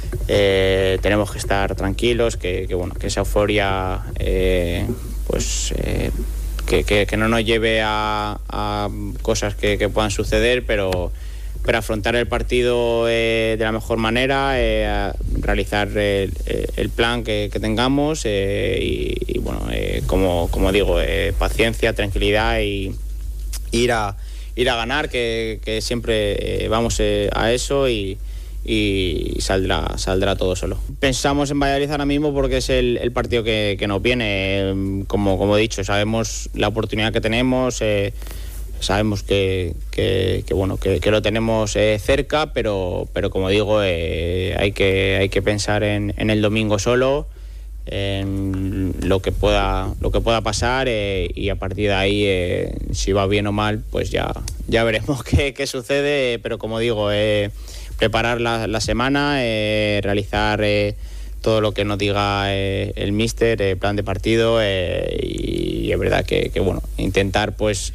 Eh, tenemos que estar tranquilos, que, que bueno, que esa euforia eh, pues eh, que, que, que no nos lleve a, a cosas que, que puedan suceder, pero, pero afrontar el partido eh, de la mejor manera, eh, a realizar el, el plan que, que tengamos eh, y, y bueno, eh, como, como digo, eh, paciencia, tranquilidad y ir a, ir a ganar, que, que siempre eh, vamos eh, a eso y y saldrá saldrá todo solo. Pensamos en Valladolid ahora mismo porque es el, el partido que, que nos viene. Como, como he dicho, sabemos la oportunidad que tenemos, eh, sabemos que, que, que bueno que, que lo tenemos eh, cerca, pero, pero como digo, eh, hay que hay que pensar en, en el domingo solo, en lo que pueda lo que pueda pasar eh, y a partir de ahí, eh, si va bien o mal, pues ya, ya veremos qué, qué sucede, pero como digo, eh, preparar la, la semana, eh, realizar eh, todo lo que nos diga eh, el míster, eh, plan de partido eh, y, y es verdad que, que bueno, intentar pues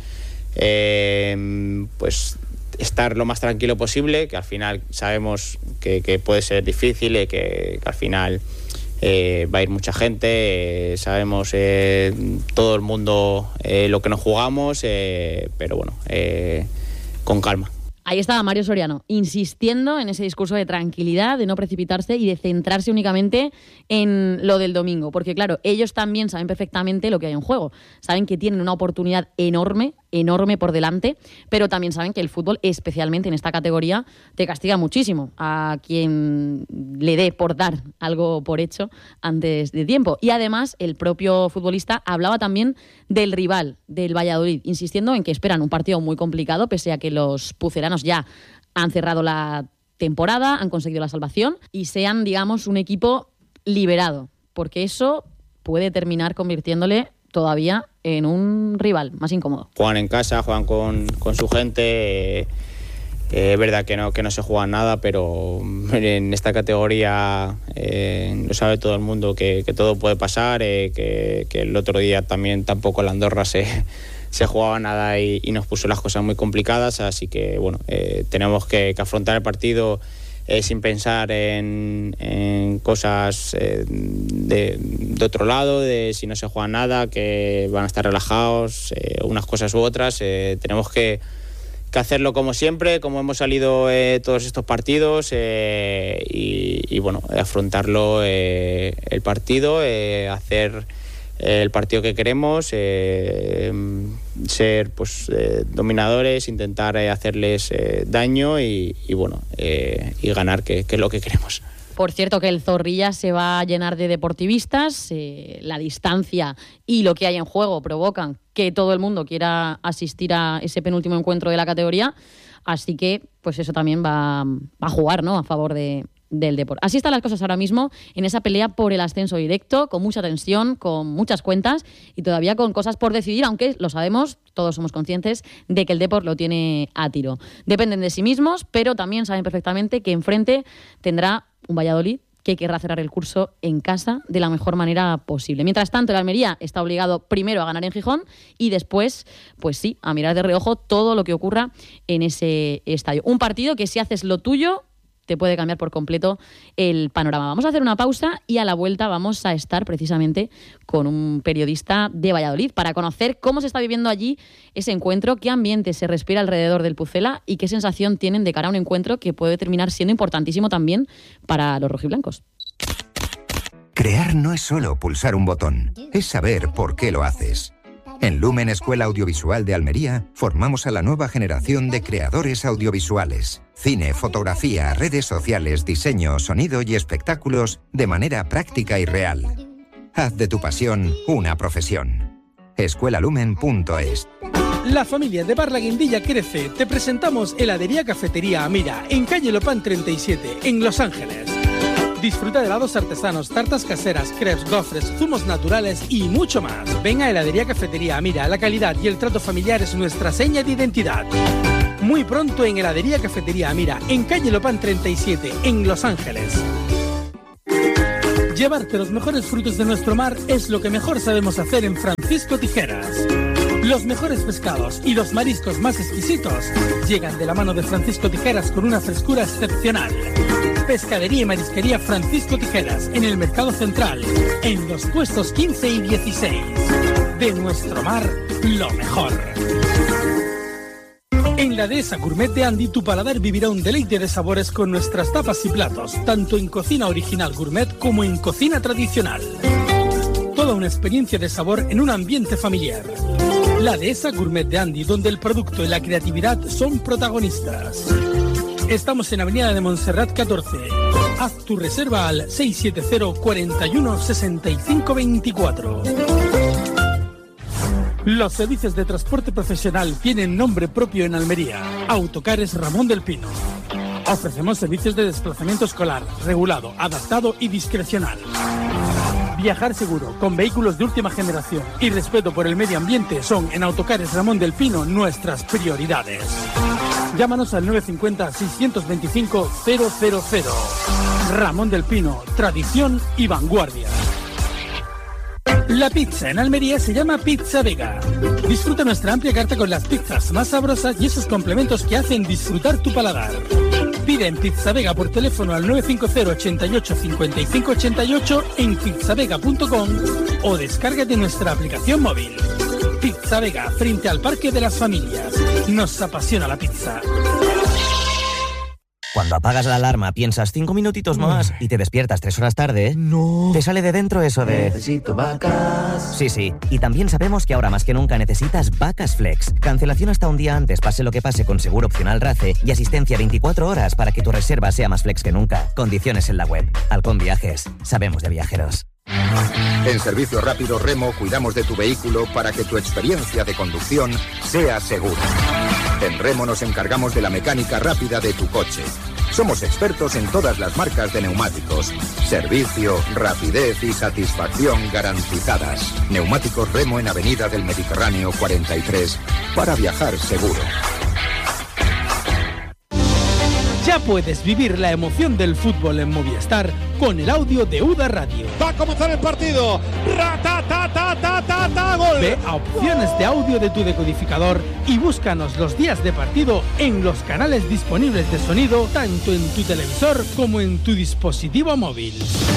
eh, pues estar lo más tranquilo posible, que al final sabemos que, que puede ser difícil y que, que al final eh, va a ir mucha gente, eh, sabemos eh, todo el mundo eh, lo que nos jugamos, eh, pero bueno, eh, con calma. Ahí estaba Mario Soriano, insistiendo en ese discurso de tranquilidad, de no precipitarse y de centrarse únicamente en lo del domingo. Porque claro, ellos también saben perfectamente lo que hay en juego. Saben que tienen una oportunidad enorme, enorme por delante, pero también saben que el fútbol, especialmente en esta categoría, te castiga muchísimo a quien le dé por dar algo por hecho antes de tiempo. Y además, el propio futbolista hablaba también del rival, del Valladolid, insistiendo en que esperan un partido muy complicado, pese a que los puceranos ya han cerrado la temporada, han conseguido la salvación y sean, digamos, un equipo liberado, porque eso puede terminar convirtiéndole todavía en un rival más incómodo. Juegan en casa, juegan con, con su gente, eh, eh, es verdad que no, que no se juega nada, pero en esta categoría eh, lo sabe todo el mundo que, que todo puede pasar, eh, que, que el otro día también tampoco la Andorra se... se jugaba nada y, y nos puso las cosas muy complicadas, así que bueno, eh, tenemos que, que afrontar el partido eh, sin pensar en, en cosas eh, de, de otro lado, de si no se juega nada, que van a estar relajados, eh, unas cosas u otras. Eh, tenemos que, que hacerlo como siempre, como hemos salido eh, todos estos partidos eh, y, y bueno, afrontarlo eh, el partido, eh, hacer eh, el partido que queremos, eh, ser pues eh, dominadores, intentar eh, hacerles eh, daño y, y bueno eh, y ganar, que, que es lo que queremos. Por cierto, que el Zorrilla se va a llenar de deportivistas, eh, la distancia y lo que hay en juego provocan que todo el mundo quiera asistir a ese penúltimo encuentro de la categoría, así que pues eso también va, va a jugar, ¿no?, a favor de, del deporte. Así están las cosas ahora mismo en esa pelea por el ascenso directo, con mucha tensión, con muchas cuentas y todavía con cosas por decidir, aunque lo sabemos, todos somos conscientes de que el Depor lo tiene a tiro. Dependen de sí mismos, pero también saben perfectamente que enfrente tendrá un Valladolid que querrá cerrar el curso en casa de la mejor manera posible. Mientras tanto, el Almería está obligado primero a ganar en Gijón y después, pues sí, a mirar de reojo todo lo que ocurra en ese estadio. Un partido que si haces lo tuyo te puede cambiar por completo el panorama. Vamos a hacer una pausa y a la vuelta vamos a estar precisamente con un periodista de Valladolid para conocer cómo se está viviendo allí ese encuentro, qué ambiente se respira alrededor del Pucela y qué sensación tienen de cara a un encuentro que puede terminar siendo importantísimo también para los rojiblancos. Crear no es solo pulsar un botón, es saber por qué lo haces. En Lumen Escuela Audiovisual de Almería formamos a la nueva generación de creadores audiovisuales. Cine, fotografía, redes sociales, diseño, sonido y espectáculos de manera práctica y real. Haz de tu pasión una profesión. escuelalumen punto es. La familia de Bar La Guindilla crece. Te presentamos Heladería Cafetería Amira, en calle Lopán treinta y siete, en Los Ángeles. Disfruta de helados artesanos, tartas caseras, crepes, gofres, zumos naturales y mucho más. Ven a Heladería Cafetería Amira, la calidad y el trato familiar es nuestra seña de identidad. Muy pronto en Heladería Cafetería Amira, en calle Lopán treinta y siete, en Los Ángeles. Llevarte los mejores frutos de nuestro mar es lo que mejor sabemos hacer en Francisco Tijeras. Los mejores pescados y los mariscos más exquisitos llegan de la mano de Francisco Tijeras con una frescura excepcional. Pescadería y Marisquería Francisco Tijeras, en el Mercado Central, en los puestos quince y dieciséis. De nuestro mar, lo mejor. En la Dehesa Gourmet de Andy, tu paladar vivirá un deleite de sabores con nuestras tapas y platos, tanto en cocina original gourmet como en cocina tradicional. Toda una experiencia de sabor en un ambiente familiar. La Dehesa Gourmet de Andy, donde el producto y la creatividad son protagonistas. Estamos en Avenida de Montserrat catorce. Haz tu reserva al seis siete cero, cuatro uno, seis cinco dos cuatro. Los servicios de transporte profesional tienen nombre propio en Almería. Autocares Ramón del Pino. Ofrecemos servicios de desplazamiento escolar, regulado, adaptado y discrecional. Viajar seguro, con vehículos de última generación y respeto por el medio ambiente son en Autocares Ramón del Pino nuestras prioridades. Llámanos al nueve cinco cero, seis dos cinco, cero cero cero. Ramón del Pino, tradición y vanguardia. La pizza en Almería se llama Pizza Vega. Disfruta nuestra amplia carta con las pizzas más sabrosas y esos complementos que hacen disfrutar tu paladar. Pide en Pizza Vega por teléfono al nueve cinco cero, ochenta y ocho, cincuenta y cinco ochenta y ocho en pizzavega punto com o descárgate nuestra aplicación móvil. Pizza Vega, frente al Parque de las Familias. Nos apasiona la pizza. Cuando apagas la alarma piensas cinco minutitos más y te despiertas tres horas tarde, no. Te sale de dentro eso de... Necesito vacas. Sí, sí. Y también sabemos que ahora más que nunca necesitas Vacas Flex. Cancelación hasta un día antes, pase lo que pase, con seguro opcional RACE y asistencia veinticuatro horas para que tu reserva sea más flex que nunca. Condiciones en la web. Halcón Viajes. Sabemos de viajeros. En Servicio Rápido Remo cuidamos de tu vehículo para que tu experiencia de conducción sea segura. En Remo nos encargamos de la mecánica rápida de tu coche. Somos expertos en todas las marcas de neumáticos. Servicio, rapidez y satisfacción garantizadas. Neumáticos Remo en Avenida del Mediterráneo cuarenta y tres para viajar seguro. Ya puedes vivir la emoción del fútbol en Movistar con el audio de UDA Radio. Va a comenzar el partido. ¡Ra-ta-ta-ta-ta-ta-ta! ¡Gol! Ve a opciones de audio de tu decodificador y búscanos los días de partido en los canales disponibles de sonido, tanto en tu televisor como en tu dispositivo móvil.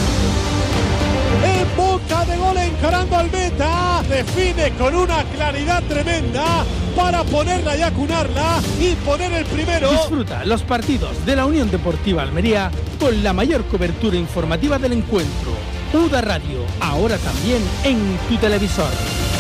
En boca de gol, encarando al meta. Define con una claridad tremenda para ponerla y acunarla y poner el primero. Disfruta los partidos de la Unión Deportiva Almería con la mayor cobertura informativa del encuentro. U D A Radio, ahora también en tu televisor.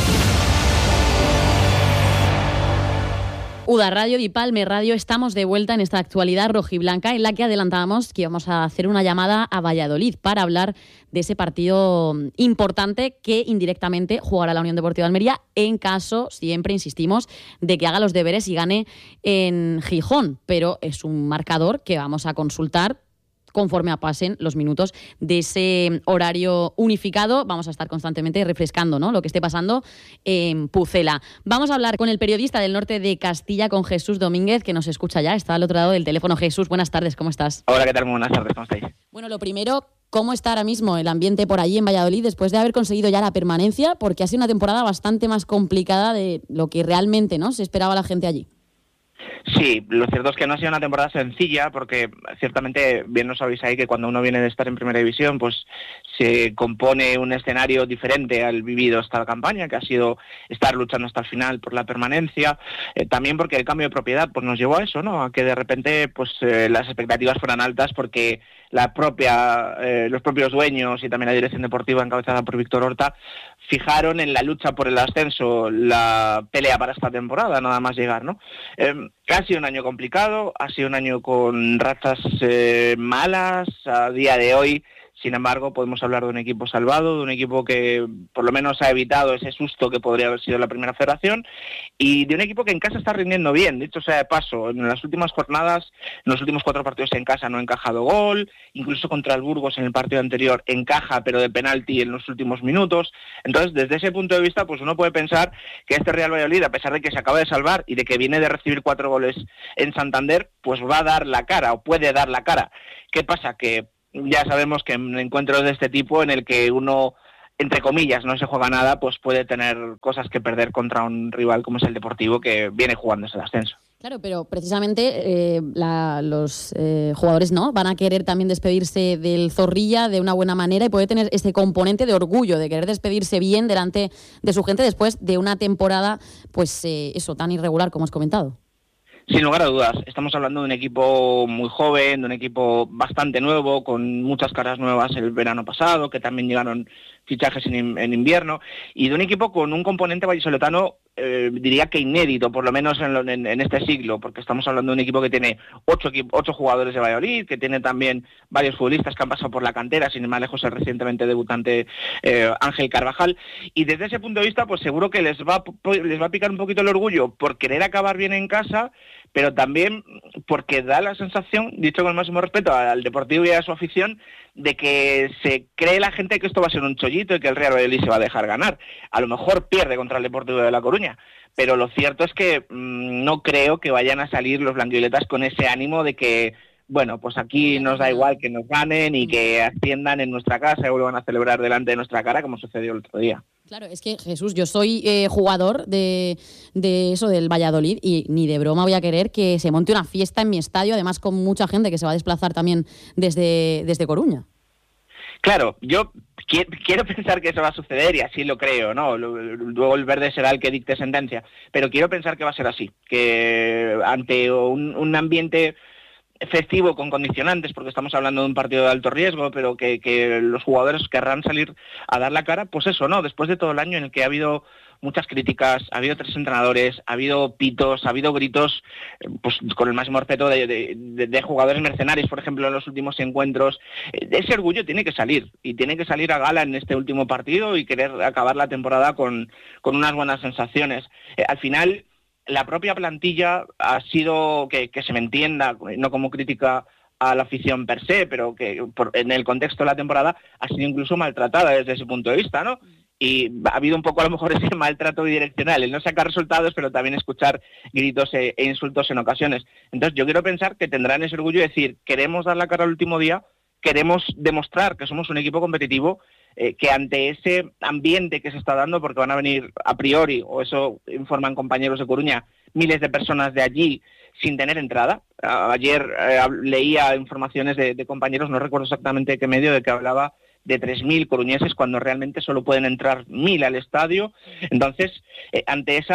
U D A Radio y Palme Radio, estamos de vuelta en esta actualidad rojiblanca en la que adelantábamos que íbamos a hacer una llamada a Valladolid para hablar de ese partido importante que indirectamente jugará la Unión Deportiva Almería en caso, siempre insistimos, de que haga los deberes y gane en Gijón. Pero es un marcador que vamos a consultar conforme pasen los minutos de ese horario unificado. Vamos a estar constantemente refrescando, ¿no?, lo que esté pasando en Pucela. Vamos a hablar con el periodista del norte de Castilla, con Jesús Domínguez, que nos escucha ya, está al otro lado del teléfono. Jesús, buenas tardes, ¿cómo estás? Hola, ¿qué tal? Muy buenas tardes, ¿cómo estáis? Bueno, lo primero, ¿cómo está ahora mismo el ambiente por allí en Valladolid después de haber conseguido ya la permanencia? Porque ha sido una temporada bastante más complicada de lo que realmente, ¿no?, se esperaba la gente allí. Sí, lo cierto es que no ha sido una temporada sencilla porque ciertamente bien lo sabéis ahí que cuando uno viene de estar en primera división pues se compone un escenario diferente al vivido esta campaña, que ha sido estar luchando hasta el final por la permanencia, eh, también porque el cambio de propiedad pues nos llevó a eso, ¿no?, a que de repente pues eh, las expectativas fueran altas porque la propia, eh, los propios dueños y también la dirección deportiva encabezada por Víctor Horta fijaron en la lucha por el ascenso la pelea para esta temporada, nada más llegar, ¿no? Eh, ha sido un año complicado, ha sido un año con rachas eh, malas. A día de hoy, sin embargo, podemos hablar de un equipo salvado, de un equipo que por lo menos ha evitado ese susto que podría haber sido la primera federación, y de un equipo que en casa está rindiendo bien. Dicho sea de paso, en las últimas jornadas, en los últimos cuatro partidos en casa no ha encajado gol, incluso contra el Burgos en el partido anterior encaja, pero de penalti en los últimos minutos. Entonces, desde ese punto de vista, pues uno puede pensar que este Real Valladolid, a pesar de que se acaba de salvar y de que viene de recibir cuatro goles en Santander, pues va a dar la cara, o puede dar la cara. ¿Qué pasa? Que ya sabemos que en encuentros de este tipo, en el que uno, entre comillas, no se juega nada, pues puede tener cosas que perder contra un rival como es el Deportivo, que viene jugándose el ascenso. Claro, pero precisamente eh, la, los eh, jugadores no van a querer también despedirse del Zorrilla de una buena manera y puede tener ese componente de orgullo, de querer despedirse bien delante de su gente después de una temporada, pues eh, eso, tan irregular como has comentado. Sin lugar a dudas, estamos hablando de un equipo muy joven, de un equipo bastante nuevo, con muchas caras nuevas el verano pasado, que también llegaron fichajes en, en invierno, y de un equipo con un componente vallisoletano, eh, diría que inédito, por lo menos en, lo, en, en este siglo, porque estamos hablando de un equipo que tiene ocho, ocho jugadores de Valladolid, que tiene también varios futbolistas que han pasado por la cantera, sin ir más lejos el recientemente debutante eh, Ángel Carvajal, y desde ese punto de vista, pues seguro que les va, les va a picar un poquito el orgullo por querer acabar bien en casa, pero también porque da la sensación, dicho con el máximo respeto al Deportivo y a su afición, de que se cree la gente que esto va a ser un chollito y que el Real Valladolid se va a dejar ganar. A lo mejor pierde contra el Deportivo de La Coruña, pero lo cierto es que mmm, no creo que vayan a salir los blanquivioletas con ese ánimo de que, bueno, pues aquí nos da igual que nos ganen y que asciendan en nuestra casa y vuelvan a celebrar delante de nuestra cara, como sucedió el otro día. Claro, es que, Jesús, yo soy eh, jugador de, de eso, del Valladolid, y ni de broma voy a querer que se monte una fiesta en mi estadio, además con mucha gente que se va a desplazar también desde, desde Coruña. Claro, yo quiero pensar que eso va a suceder y así lo creo, ¿no? Luego el verde será el que dicte sentencia, pero quiero pensar que va a ser así, que ante un, un ambiente festivo con condicionantes, porque estamos hablando de un partido de alto riesgo, pero que, que los jugadores querrán salir a dar la cara, pues eso, ¿no? Después de todo el año en el que ha habido muchas críticas, ha habido tres entrenadores, ha habido pitos, ha habido gritos, pues con el máximo respeto de, de, de jugadores mercenarios, por ejemplo, en los últimos encuentros. Ese orgullo tiene que salir, y tiene que salir a gala en este último partido y querer acabar la temporada con, con unas buenas sensaciones. Eh, al final, la propia plantilla ha sido, que, que se me entienda, no como crítica a la afición per se, pero que por, en el contexto de la temporada ha sido incluso maltratada desde ese punto de vista, ¿no? Y ha habido un poco a lo mejor ese maltrato bidireccional, el no sacar resultados, pero también escuchar gritos e, e insultos en ocasiones. Entonces yo quiero pensar que tendrán ese orgullo de decir, queremos dar la cara al último día, queremos demostrar que somos un equipo competitivo, eh, que ante ese ambiente que se está dando, porque van a venir a priori, o eso informan compañeros de Coruña, miles de personas de allí sin tener entrada. Ayer eh, leía informaciones de, de compañeros, no recuerdo exactamente de qué medio, de que hablaba de tres mil coruñeses cuando realmente solo pueden entrar mil al estadio. Entonces, eh, ante esa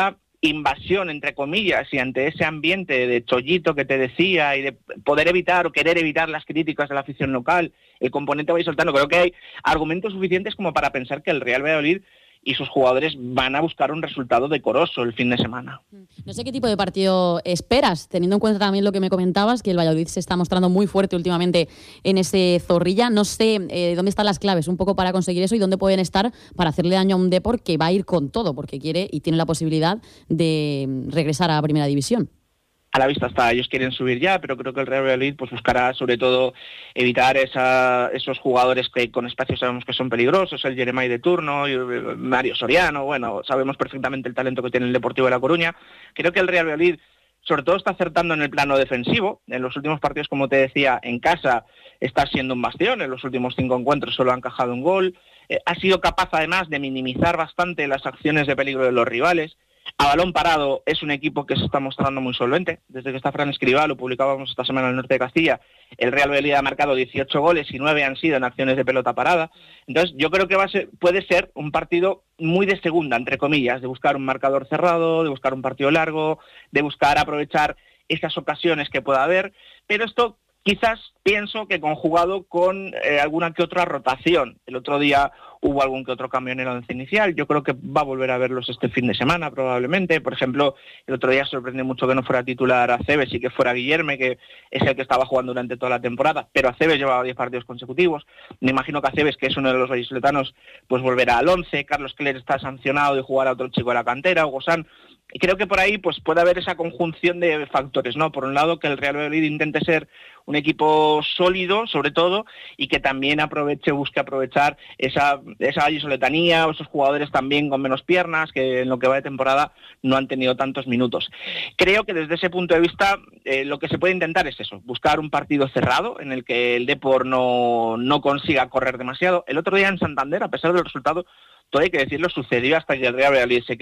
invasión, entre comillas, y ante ese ambiente de chollito que te decía y de poder evitar o querer evitar las críticas de la afición local, el componente vallisoletano, creo que hay argumentos suficientes como para pensar que el Real Valladolid y sus jugadores van a buscar un resultado decoroso el fin de semana. No sé qué tipo de partido esperas, teniendo en cuenta también lo que me comentabas, que el Valladolid se está mostrando muy fuerte últimamente en ese Zorrilla. No sé eh, dónde están las claves un poco para conseguir eso y dónde pueden estar para hacerle daño a un Depor que va a ir con todo, porque quiere y tiene la posibilidad de regresar a Primera División. A la vista está, ellos quieren subir ya, pero creo que el Real Valladolid pues buscará sobre todo evitar esa, esos jugadores que con espacio sabemos que son peligrosos, el Jeremai de turno, Mario Soriano, bueno, sabemos perfectamente el talento que tiene el Deportivo de La Coruña. Creo que el Real Valladolid sobre todo está acertando en el plano defensivo. En los últimos partidos, como te decía, en casa está siendo un bastión, en los últimos cinco encuentros solo ha encajado un gol, eh, ha sido capaz además de minimizar bastante las acciones de peligro de los rivales. A balón parado es un equipo que se está mostrando muy solvente. Desde que está Fran Escribá, lo publicábamos esta semana en el norte de Castilla, el Real Valladolid ha marcado dieciocho goles y nueve han sido en acciones de pelota parada. Entonces yo creo que va a ser, puede ser un partido muy de segunda, entre comillas, de buscar un marcador cerrado, de buscar un partido largo, de buscar aprovechar esas ocasiones que pueda haber, pero esto quizás pienso que conjugado con eh, alguna que otra rotación. El otro día hubo algún que otro cambio en el once inicial, yo creo que va a volver a verlos este fin de semana probablemente. Por ejemplo, el otro día sorprendió mucho que no fuera titular Aceves y que fuera Guillerme, que es el que estaba jugando durante toda la temporada, pero Aceves llevaba diez partidos consecutivos. Me imagino que Aceves, que es uno de los vallisoletanos, pues volverá al once. Carlos Cler está sancionado de jugar a otro chico de la cantera, Hugo San. Y creo que por ahí pues puede haber esa conjunción de factores, ¿no? Por un lado, que el Real Valladolid intente ser un equipo sólido, sobre todo, y que también aproveche, busque aprovechar esa, esa vallisoletanía o esos jugadores también con menos piernas, que en lo que va de temporada no han tenido tantos minutos. Creo que desde ese punto de vista eh, lo que se puede intentar es eso, buscar un partido cerrado en el que el Depor no, no consiga correr demasiado. El otro día en Santander, a pesar del resultado, todo hay que decirlo, sucedió hasta que el Real Valladolid se,